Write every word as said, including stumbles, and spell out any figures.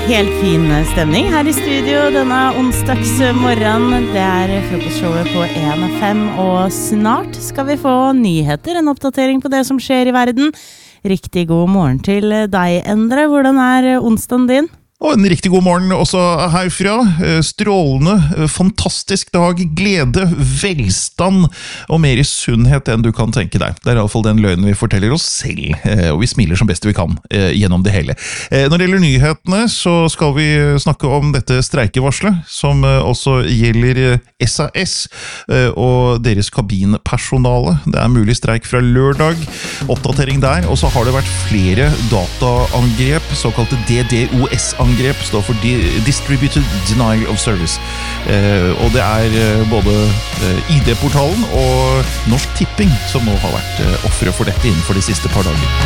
Helt fin stemning her i studio denne onsdagsmorgen. Det er frokostshowet på en av fem, og snart skal vi få nyheter, en oppdatering på det som skjer i verden. Riktig god morgen til deg, Endre. Hvordan er onsdagen din? Og en riktig god morgen også herfra. Strålende, fantastisk dag, glede, velstand og mer sunnhet enn du kan tenke deg. Det er i alle fall den løgnen vi forteller oss selv, og vi smiler som best vi kan gjennom det hele. Når det gjelder nyhetene, så skal vi snakke om dette streikevarslet, som også gjelder S A S og deres kabinpersonale. Det er mulig streik fra lørdag, oppdatering der, og så har det vært flere dataangrep, såkalte D D O S-angrep, angrep står for Distributed Denial of Service. Eh, og det er eh, både eh, I D-portalen og Norsk Tipping som nå har vært eh, offre for dette innenfor de siste par dager.